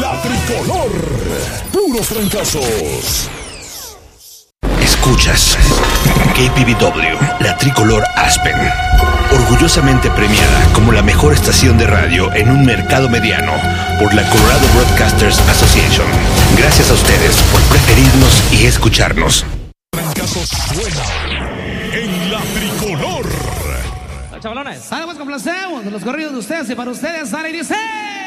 La Tricolor. Puros fracasos. Escuchas KPVW, la Tricolor Aspen, orgullosamente premiada como la mejor estación de radio en un mercado mediano por la Colorado Broadcasters Association. Gracias a ustedes por preferirnos y escucharnos. Fracasos suena en la Tricolor. Chavalones, algo más complacemos de los corridos de ustedes y para ustedes, sale y dice...